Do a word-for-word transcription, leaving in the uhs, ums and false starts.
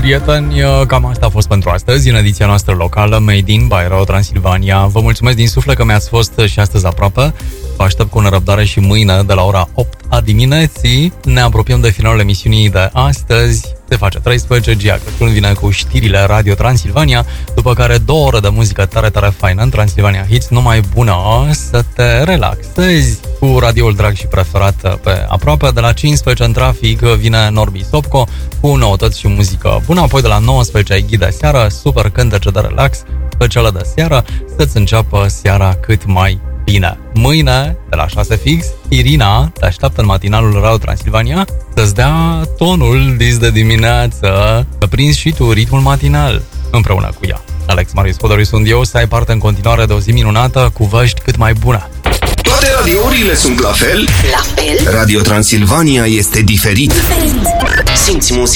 prieteni, cam asta a fost pentru astăzi în ediția noastră locală Made in by Radio Transilvania. Vă mulțumesc din suflet că mi-ați fost și astăzi aproape. Vă aștept cu nerăbdare și mâine de la ora opt a dimineții. Ne apropiem de finalul emisiunii de astăzi. Se face treisprezece, Gia Crăciun vine cu știrile Radio Transilvania, după care două ore de muzică tare, tare faină în Transilvania Hits. Numai bună să te relaxezi cu radioul drag și preferat pe aproape. De la cincisprezece în trafic vine Norbi Sopco cu noutăți și muzică bună. Apoi de la nouăsprezece ai ghid de seară, super cântece de relax, specială de seară, să-ți înceapă seara cât mai bine. Mâine, de la șase fix, Irina te așteaptă în matinalul Radio Transilvania să-ți dea tonul dis de dimineață, să prinzi și tu ritmul matinal împreună cu ea. Alex Marius Podoriu sunt eu, să ai parte în continuare de o zi minunată cu vești cât mai bune. Toate radiourile sunt la fel? La fel? Radio Transilvania este diferit. Diferit. Simți muzica.